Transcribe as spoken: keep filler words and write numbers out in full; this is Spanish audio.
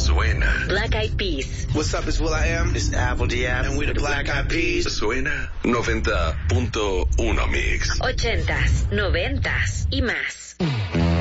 Suena. Black Eyed Peas. What's up, it's Will I Am. It's Apple D F. And we're the Black Eyed Peas. Suena noventa punto uno Mix. Ochentas, noventas y más.